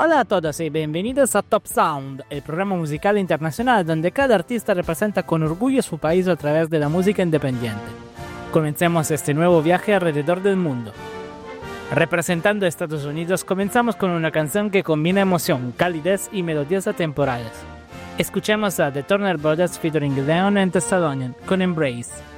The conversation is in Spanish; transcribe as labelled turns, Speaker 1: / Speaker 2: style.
Speaker 1: Hola a todos y bienvenidos a Top Sound, el programa musical internacional donde cada artista representa con orgullo su país a través de la música independiente. Comencemos este nuevo viaje alrededor del mundo. Representando a Estados Unidos, comenzamos con una canción que combina emoción, calidez y melodías atemporales. Escuchemos a The Turner Brothers featuring Leon and Thessalonian con Embrace.